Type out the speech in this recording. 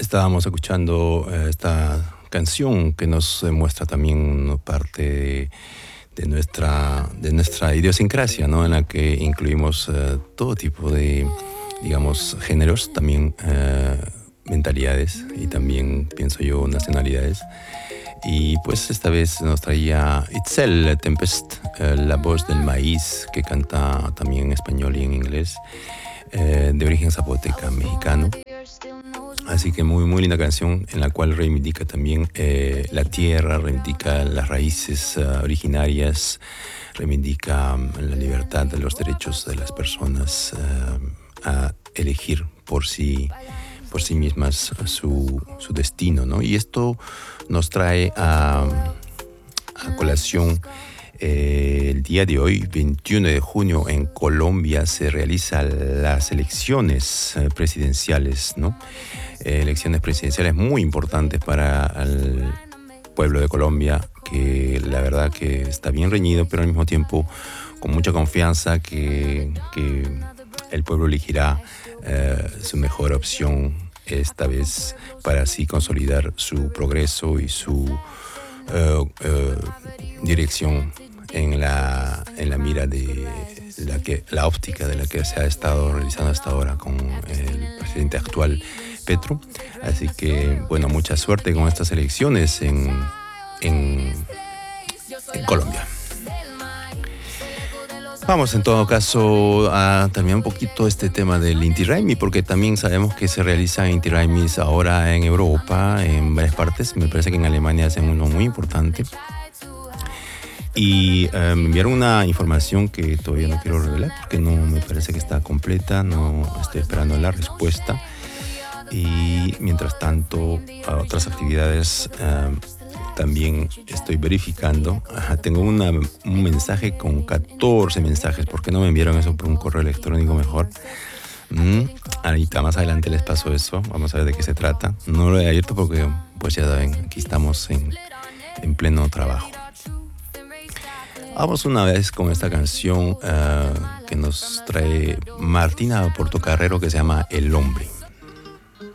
Estábamos escuchando esta canción que nos muestra también parte de nuestra idiosincrasia, ¿no? En la que incluimos todo tipo de, digamos, géneros, también mentalidades y también, pienso yo, nacionalidades. Y pues esta vez nos traía Itzel Tempest, la voz del maíz, que canta también en español y en inglés, de origen zapoteca, mexicano. Así que muy, muy linda canción en la cual reivindica también la tierra, reivindica las raíces originarias, reivindica la libertad de los derechos de las personas a elegir por sí mismas su destino, ¿no? Y esto nos trae a colación el día de hoy, 21 de junio, en Colombia se realizan las elecciones presidenciales, ¿no? Elecciones presidenciales muy importantes para el pueblo de Colombia, que la verdad que está bien reñido, pero al mismo tiempo con mucha confianza que el pueblo elegirá su mejor opción esta vez para así consolidar su progreso y su dirección en la mira de la óptica de la que se ha estado realizando hasta ahora con el presidente actual Petro. Así que, bueno, mucha suerte con estas elecciones en Colombia. Vamos en todo caso a terminar un poquito este tema del Inti Raymi, porque también sabemos que se realizan Inti Raymis ahora en Europa, en varias partes. Me parece que en Alemania hacen uno muy importante. Y me enviaron una información que todavía no quiero revelar porque no me parece que está completa, no estoy esperando la respuesta. Y mientras tanto, a otras actividades también estoy verificando. Tengo un mensaje con 14 mensajes. ¿Por qué no me enviaron eso por un correo electrónico mejor? Ahorita más adelante les paso eso. Vamos a ver de qué se trata. No lo he abierto porque, pues ya saben, aquí estamos en pleno trabajo. Vamos una vez con esta canción que nos trae Martina Portocarrero, que se llama El Hombre.